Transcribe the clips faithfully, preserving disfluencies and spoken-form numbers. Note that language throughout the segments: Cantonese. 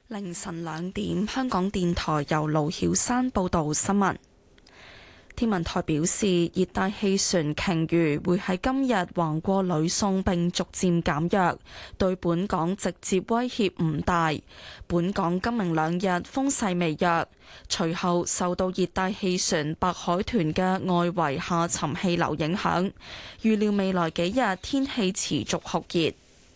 凌晨兩點，香港電台由盧曉山報道新聞。天文台表示，熱帶氣旋鯨魚會喺今日橫過呂宋並逐漸減弱，對本港直接威脅唔大。本港今明兩日風勢微弱，隨後受到熱帶氣旋白海豚嘅外圍下沉氣流影響，預料未來幾日天氣持續酷熱。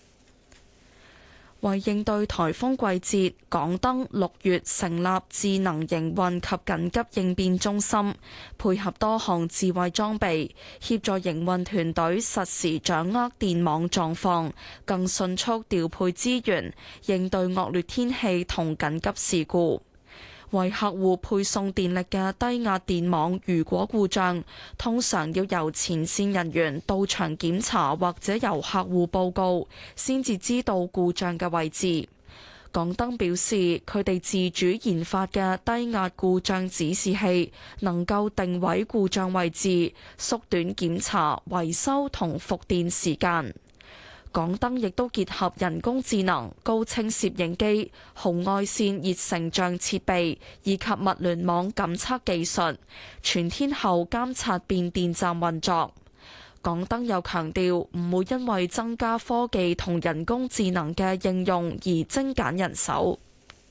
為應對颱風季節，港燈六月成立智能營運及緊急應變中心，配合多項智慧裝備，協助營運團隊實時掌握電網狀況，更迅速調配資源，應對惡劣天氣同緊急事故。為客戶配送電力嘅低壓電網如果故障，通常要由前線人員到場檢查，或者由客戶報告，先至知道故障嘅位置。港燈表示，佢哋自主研發嘅低壓故障指示器能夠定位故障位置，縮短檢查、維修同復電時間。港燈亦都結合人工智能、高清攝影機、紅外線熱成像設備以及物聯網感測技術，全天候監察變電站運作。港燈又強調唔會因為增加科技同人工智能嘅應用而精簡人手。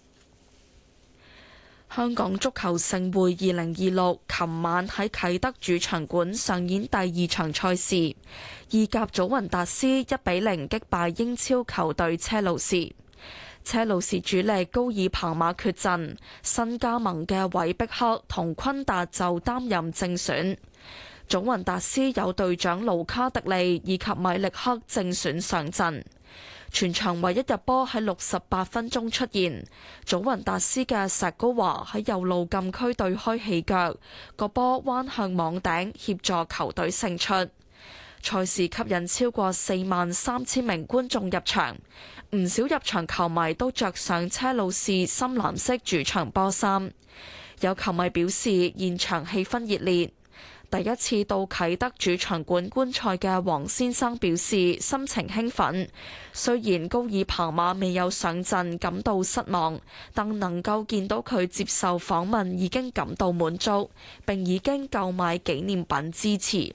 香港足球盛會二零二六琴晚喺啟德主場館上演第二場賽事，意甲祖雲達斯一比零擊敗英超球隊車路士。車路士主力高爾彭馬缺陣，新加盟嘅韋碧克同昆達就擔任正選。祖雲達斯有隊長盧卡迪利以及米力克正選上陣。全場唯一入波喺六十八分鐘出現，祖雲達斯嘅石高華喺右路禁區對開起腳，個波彎向網頂協助球隊勝出。賽事吸引超過四萬三千名觀眾入場，唔少入場球迷都着上車路士深藍色主場波衫。有球迷表示現場氣氛熱烈。第一次到啟德主場館觀賽嘅黃先生表示心情興奮，雖然高爾彭馬未有上陣感到失望，但能夠見到佢接受訪問已經感到滿足，並已經購買紀念品支持。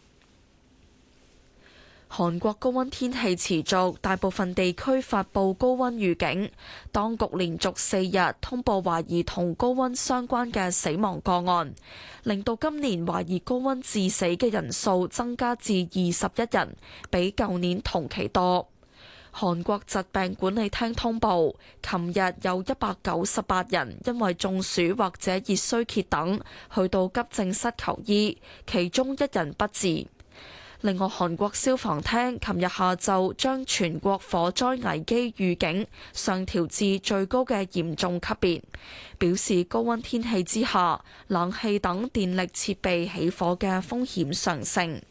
韓國高溫天氣持續，大部分地區發布高溫預警。當局連續四日通報懷疑同高溫相關嘅死亡個案，令到今年懷疑高溫致死嘅人數增加至二十一人，比舊年同期多。韓國疾病管理廳通報，琴日有一百九十八人因為中暑或者熱衰竭等去到急症室求醫，其中一人不治。另外，韓國消防廳琴日下晝將全國火災危機預警上調至最高嘅嚴重級別，表示高溫天氣之下，冷氣等電力設備起火嘅風險上升。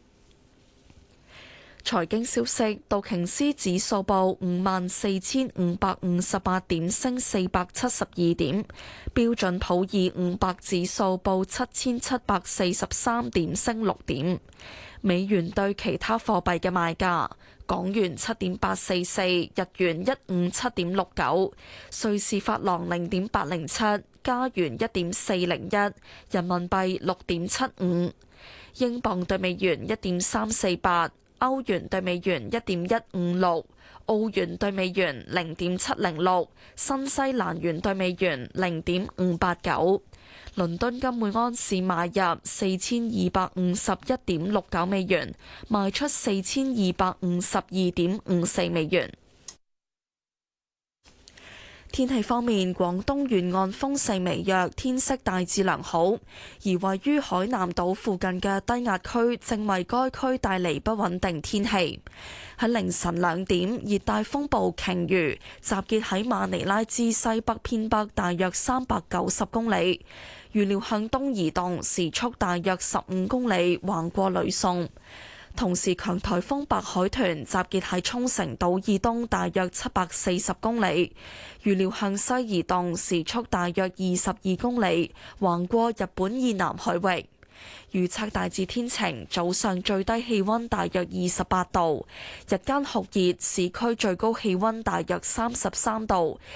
財經消息，道瓊斯指數報五萬四千五百五十八點，升四百七十二點；標準普爾五百指數報七千七百四十三點，升六點。美元對其他貨幣嘅賣價：港元七點八四四，日元一五七點六九，瑞士法郎零點八零七，加元一點四零一，人民幣六點七五，英鎊對美元一點三四八，歐元對美元一點一五六，澳元對美元零點七零六，新西蘭元對美元零點五八九。倫敦金每安士買入四千二百五十一點六九美元，賣出四千二百五十二點五四美元。天氣方面，廣東沿岸風勢微弱，天色大致良好，而位於海南島附近嘅低壓區正為該區帶嚟不穩定天氣。喺凌晨兩點，熱帶風暴鯨魚集結喺馬尼拉之西北偏北大約三百九十公里，預料向東移動，時速大約十五公里，橫過呂宋。同時，強颱風白海豚集結喺沖繩島以東大約七百四十公里，預料向西移動，時速大約二十二公里，橫過日本以南海域。預測大致天晴，早上最低氣溫大約二十八度，日間酷熱，市區最高氣溫大約三十三度，